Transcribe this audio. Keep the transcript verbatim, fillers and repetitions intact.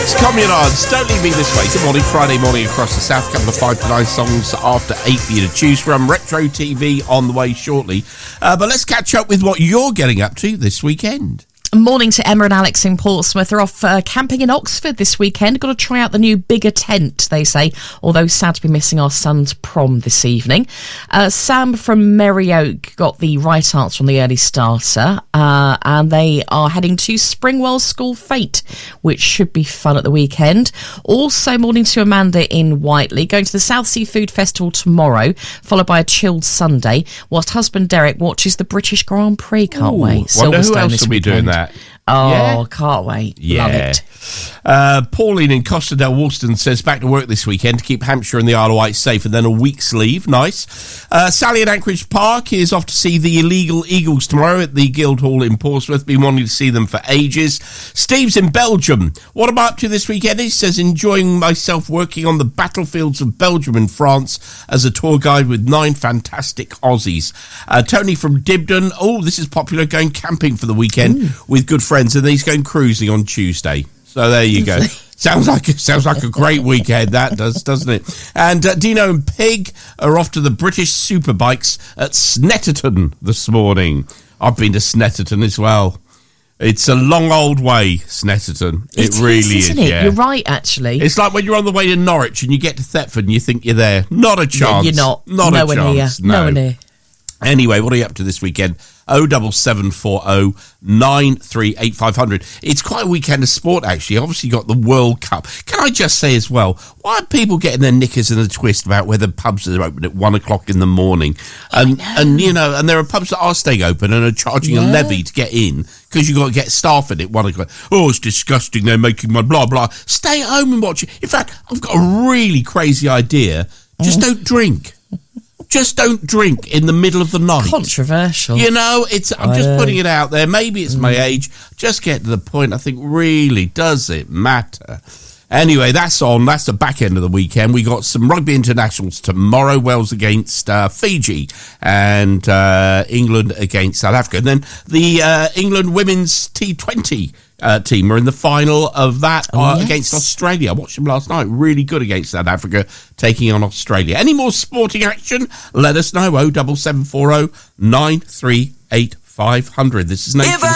Communards, don't leave me this way. Good morning, Friday morning across the south. Couple of five to nine songs after eight for you to choose from. Retro T V on the way shortly. Uh, but let's catch up with what you're getting up to this weekend. Morning to Emma and Alex in Portsmouth. They're off uh, camping in Oxford this weekend. Got to try out the new bigger tent, they say, although sad to be missing our son's prom this evening. Uh, Sam from Merry Oak got the right answer on the early starter, uh, and they are heading to Springwell School Fete, which should be fun at the weekend. Also, morning to Amanda in Whiteley, going to the South Sea Food Festival tomorrow, followed by a chilled Sunday, whilst husband Derek watches the British Grand Prix. Can't Ooh, wait. Wonder who else will be doing that. Oh, yeah. Can't wait. Yeah. Love it. Uh, Pauline in Costa del Woolston says back to work this weekend to keep Hampshire and the Isle of Wight safe, and then a week's leave. Nice. Uh, Sally at Anchorage Park is off to see the Illegal Eagles tomorrow at the Guildhall in Portsmouth. Been wanting to see them for ages. Steve's in Belgium. What am I up to this weekend? He says enjoying myself working on the battlefields of Belgium and France as a tour guide with nine fantastic Aussies. Uh, Tony from Dibden. Oh, this is popular, going camping for the weekend Ooh. with good friends, and he's going cruising on Tuesday. So there you go. Sounds like sounds like a great weekend, that does, doesn't it? And uh, Dino and Pig are off to the British Superbikes at Snetterton this morning. I've been to Snetterton as well. It's a long old way, Snetterton. It, it really is, isn't is it? yeah. You're right, actually. It's like when you're on the way to Norwich and you get to Thetford and you think you're there. Not a chance. Yeah, you're not. Not Nowhere a chance. Near. No. Nowhere near. Anyway, what are you up to this weekend? oh seven seven four oh nine three eight five hundred. It's quite a weekend of sport, actually. Obviously, you got the World Cup. Can I just say as well, why are people getting their knickers in a twist about whether pubs are open at one o'clock in the morning? And, and you know, and there are pubs that are staying open and are charging yeah. a levy to get in because you've got to get staff in at one o'clock. Oh, it's disgusting. They're making my blah, blah. Stay at home and watch it. In fact, I've got a really crazy idea. Just mm. don't drink. Just don't drink in the middle of the night. Controversial. You know, it's. I'm just putting it out there. Maybe it's mm. my age. Just get to the point. I think, really, does it matter? Anyway, that's on. That's the back end of the weekend. We got some rugby internationals tomorrow. Wales against uh, Fiji and uh, England against South Africa. And then the uh, England women's T twenty uh, team are in the final of that oh, uh, yes. against Australia. I watched them last night. Really good against South Africa, taking on Australia. Any more sporting action? Let us know. oh seven seven four oh nine three eight five hundred. This is Nation.